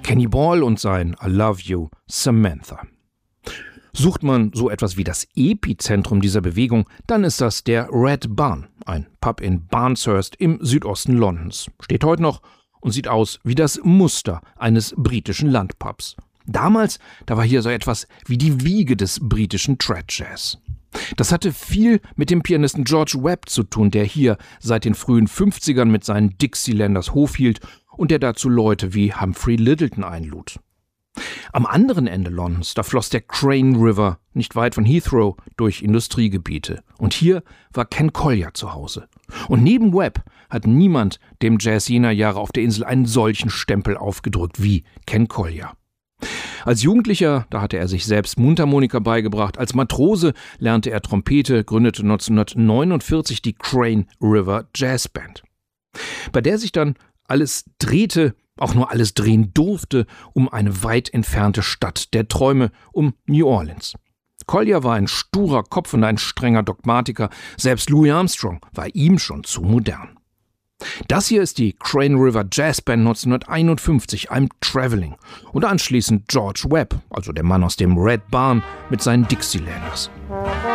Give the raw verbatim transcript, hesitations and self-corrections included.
Kenny Ball und sein I Love You, Samantha. Sucht man so etwas wie das Epizentrum dieser Bewegung, dann ist das der Red Barn, ein Pub in Barnshurst im Südosten Londons. Steht heute noch und sieht aus wie das Muster eines britischen Landpubs. Damals, da war hier so etwas wie die Wiege des britischen Trad-Jazz. Das hatte viel mit dem Pianisten George Webb zu tun, der hier seit den frühen fünfzigern mit seinen Dixielanders Hof hielt und der dazu Leute wie Humphrey Lyttelton einlud. Am anderen Ende Londons, da floss der Crane River, nicht weit von Heathrow, durch Industriegebiete. Und hier war Ken Collier zu Hause. Und neben Webb hat niemand dem Jazz jener Jahre auf der Insel einen solchen Stempel aufgedrückt wie Ken Collier. Als Jugendlicher, da hatte er sich selbst Mundharmonika beigebracht. Als Matrose lernte er Trompete, gründete neunzehnhundertneunundvierzig die Crane River Jazz Band, bei der sich dann alles drehte, auch nur alles drehen durfte, um eine weit entfernte Stadt der Träume, um New Orleans. Collier war ein sturer Kopf und ein strenger Dogmatiker. Selbst Louis Armstrong war ihm schon zu modern. Das hier ist die Crane River Jazz Band neunzehnhunderteinundfünfzig, I'm Traveling. Und anschließend George Webb, also der Mann aus dem Red Barn mit seinen Dixielanders.